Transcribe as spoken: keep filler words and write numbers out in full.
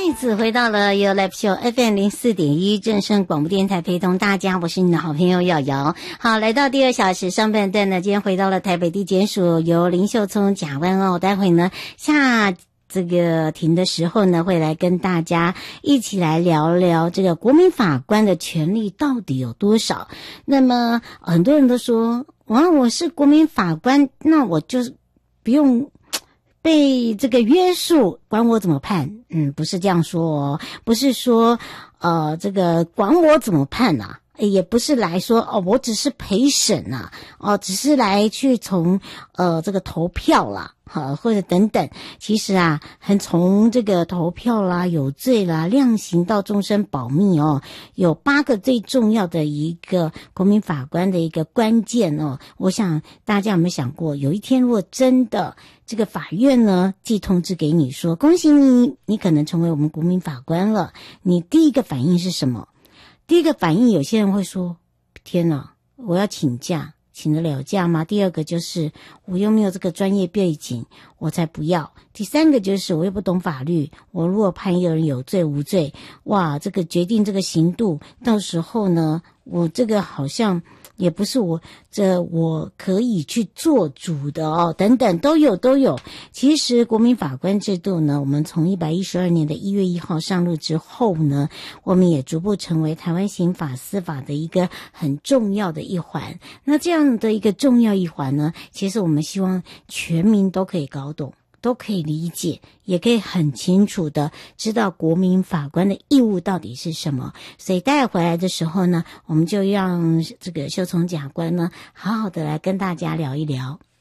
再次回到了 Your Live Show F M 零四点一正声广播电台，陪同大家，我是你的好朋友瑶瑶。好，来到第二小时上半段呢，今天回到了台北地检署，由林秀聪甲问哦，待会呢下这个庭的时候呢，会来跟大家一起来聊聊这个国民法官的权力到底有多少。那么很多人都说，哇，我是国民法官，那我就不用被这个约束，管我怎么判。嗯，不是这样说哦，不是说呃这个管我怎么判啊，也不是来说哦我只是陪审啊，哦只是来去从呃这个投票啦，好或者等等。其实啊，很从这个投票啦、有罪啦、量刑到终身保密哦，有八个最重要的一个国民法官的一个关键哦。我想大家有没有想过，有一天如果真的这个法院呢寄通知给你说，恭喜你，你可能成为我们国民法官了，你第一个反应是什么？第一个反应，有些人会说，天哪，我要请假，请得了假吗？第二个就是我又没有这个专业背景，我才不要。第三个就是我又不懂法律，我如果判一个人有罪无罪，哇，这个决定这个刑度，到时候呢，我这个好像也不是我这我可以去做主的哦，等等都有都有。其实国民法官制度呢，我们从一百一十二年的一月一号上路之后呢，我们也逐步成为台湾刑法司法的一个很重要的一环。那这样的一个重要一环呢，其实我们希望全民都可以搞懂，都可以理解，也可以很清楚的知道国民法官的义务到底是什么。所以待会回来的时候呢，我们就让这个秀聪检察官呢好好的来跟大家聊一聊。